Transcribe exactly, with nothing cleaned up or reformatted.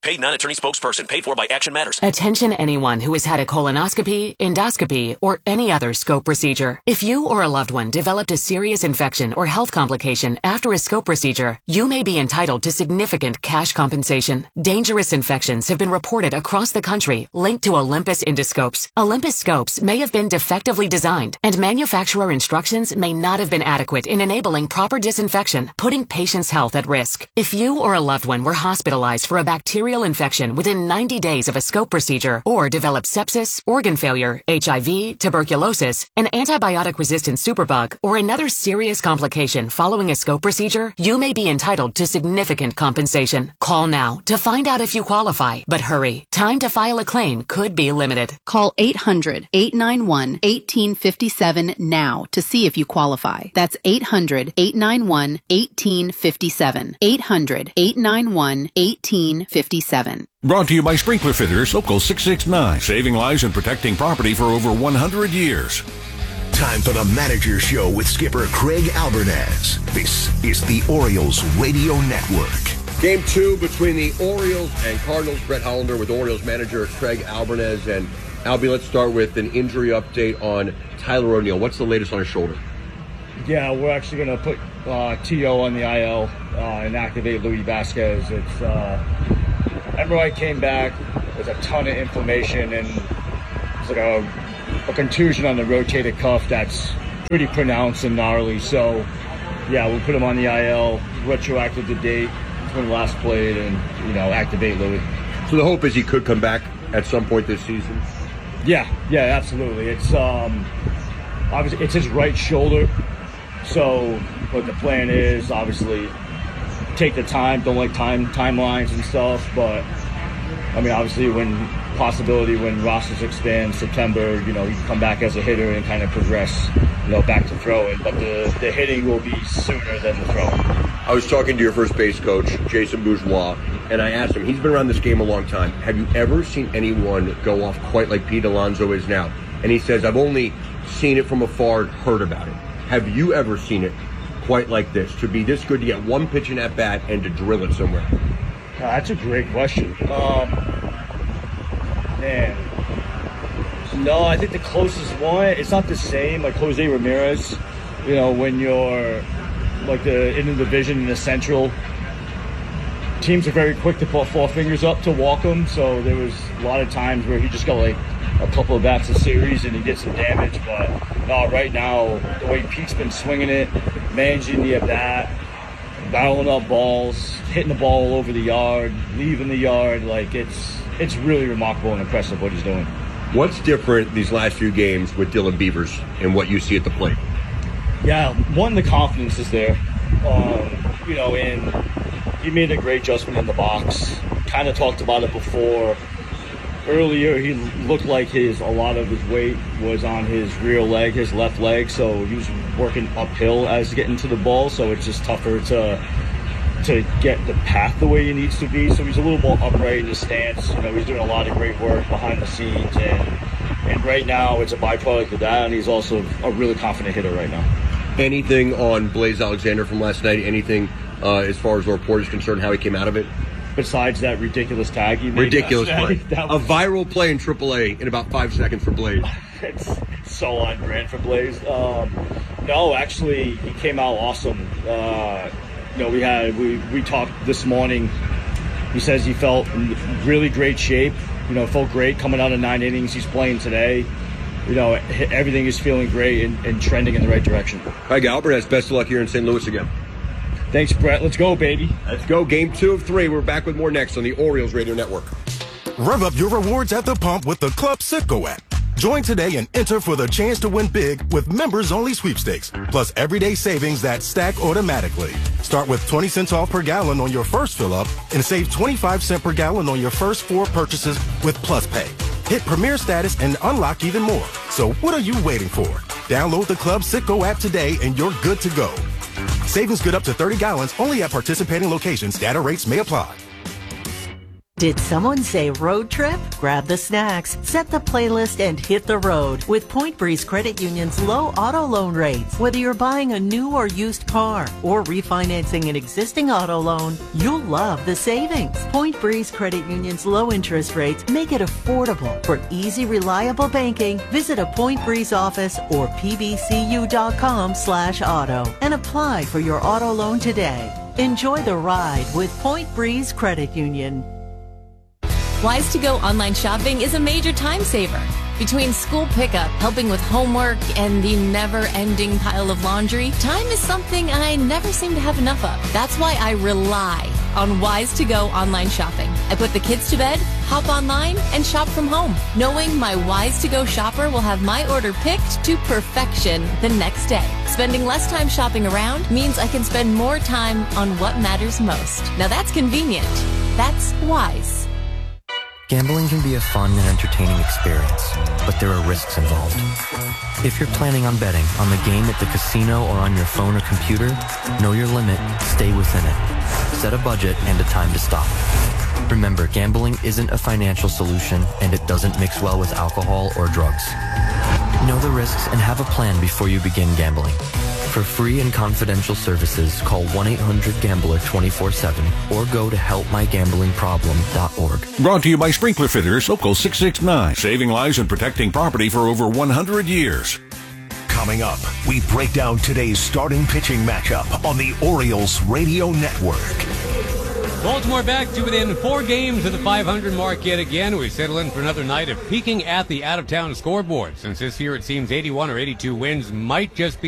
Paid non-attorney spokesperson. Paid for by Action Matters. Attention anyone who has had a colonoscopy, endoscopy, or any other scope procedure. If you or a loved one developed a serious infection or health complication after a scope procedure, you may be entitled to significant cash compensation. Dangerous infections have been reported across the country linked to Olympus endoscopes. Olympus scopes may have been defectively designed, and manufacturer instructions may not have been adequate in enabling proper disinfection, putting patients' health at risk. If you or a loved one were hospitalized for a bacterial infection within ninety days of a scope procedure, or developed sepsis, organ failure, H I V, tuberculosis, an antibiotic-resistant superbug, or another serious complication following a scope procedure, you may be entitled to significant compensation. Call now to find out if you qualify, but hurry. Time to file a claim could be limited. Call eight hundred, eight nine one, one eight five seven now to see if you qualify. That's eight hundred, eight nine one, one eight five seven. eight hundred, eight nine one, one eight five seven. Brought to you by Sprinkler Fitters, Local six six nine, saving lives and protecting property for over one hundred years. Time for the Manager Show with skipper Craig Albernaz. This is the Orioles Radio Network. Game two between the Orioles and Cardinals. Brett Hollander with Orioles manager Craig Albernaz. And Albie, let's start with an injury update on Tyler O'Neill. What's the latest on his shoulder? Yeah, we're actually going to put uh, T O on the I L uh, and activate Louis Vasquez. It's uh, M R I came back. There's a ton of inflammation, and it's like a, a contusion on the rotator cuff that's pretty pronounced and gnarly. So, yeah, we'll put him on the I L, retroactive the date when last played, and, you know, activate Louis. So the hope is he could come back at some point this season? Yeah, yeah, absolutely. It's um, obviously it's his right shoulder. So what the plan is, obviously, take the time. Don't like time timelines and stuff, but I mean, obviously, when possibility when rosters expand September, you know, he can come back as a hitter and kind of progress, you know, back to throwing. But the the hitting will be sooner than the throwing. I was talking to your first base coach, Jason Bourgeois, and I asked him. He's been around this game a long time. Have you ever seen anyone go off quite like Pete Alonso is now? And he says, I've only seen it from afar, heard about it. Have you ever seen it quite like this? To be this good to get one pitch in at bat and to drill it somewhere? Uh, that's a great question. Um, man. No, I think the closest one, it's not the same. Like Jose Ramirez, you know, when you're like the in the division in the Central, teams are very quick to put four fingers up to walk him. So there was a lot of times where he just got like a couple of bats a series and he gets some damage. But no, right now, the way Pete's been swinging it, managing the at-bat, battling up balls, hitting the ball all over the yard, leaving the yard, like it's it's really remarkable and impressive what he's doing. What's different these last few games with Dylan Beavers and what you see at the plate? Yeah, one, the confidence is there. Um, you know, and he made a great adjustment in the box. Kind of talked about it before. Earlier, he looked like his a lot of his weight was on his rear leg, his left leg, so he was working uphill as getting to the ball, so it's just tougher to to get the path the way he needs to be. So he's a little more upright in his stance. You know, he's doing a lot of great work behind the scenes, and and right now it's a byproduct of that, and he's also a really confident hitter right now. Anything on Blaze Alexander from last night? Anything uh, as far as the report is concerned, how he came out of it? Besides that ridiculous tag he made. Ridiculous play. Was, a viral play in triple A in about five seconds for Blaze. It's, it's so on brand for Blaze. Um, no, actually, he came out awesome. Uh, you know, we had we, we talked this morning. He says he felt in really great shape. You know, felt great coming out of nine innings. He's playing today. You know, everything is feeling great and, and trending in the right direction. Craig Albernaz, best of luck here in Saint Louis again. Thanks, Brett. Let's go, baby. Let's go. Game two of three. We're back with more next on the Orioles Radio Network. Rev up your rewards at the pump with the Club Citgo app. Join today and enter for the chance to win big with members-only sweepstakes, plus everyday savings that stack automatically. Start with twenty cents off per gallon on your first fill-up and save twenty-five cents per gallon on your first four purchases with Plus Pay. Hit Premier status and unlock even more. So what are you waiting for? Download the Club Citgo app today and you're good to go. Savings good up to thirty gallons only at participating locations. Data rates may apply. Did someone say road trip? Grab the snacks, set the playlist, and hit the road with Point Breeze Credit Union's low auto loan rates. Whether you're buying a new or used car or refinancing an existing auto loan, you'll love the savings. Point Breeze Credit Union's low interest rates make it affordable. For easy, reliable banking, visit a Point Breeze office or pbcu.com slash auto and apply for your auto loan today. Enjoy the ride with Point Breeze Credit Union. Wise to Go online shopping is a major time saver. Between school pickup, helping with homework, and the never-ending pile of laundry, time is something I never seem to have enough of. That's why I rely on Wise to Go online shopping. I put the kids to bed, hop online, and shop from home, knowing my Wise to Go shopper will have my order picked to perfection the next day. Spending less time shopping around means I can spend more time on what matters most. Now that's convenient. That's Wise. Gambling can be a fun and entertaining experience, but there are risks involved. If you're planning on betting on the game at the casino or on your phone or computer, know your limit, stay within it. Set a budget and a time to stop. Remember, gambling isn't a financial solution and it doesn't mix well with alcohol or drugs. Know the risks and have a plan before you begin gambling. For free and confidential services, call one eight hundred gambler twenty-four seven or go to help my gambling problem dot org. Brought to you by Sprinkler Fitters, Local six six nine. Saving lives and protecting property for over one hundred years. Coming up, we break down today's starting pitching matchup on the Orioles Radio Network. Baltimore back to within four games of the five hundred mark yet again. We settle in for another night of peeking at the out-of-town scoreboard. Since this year it seems eighty-one or eighty-two wins might just be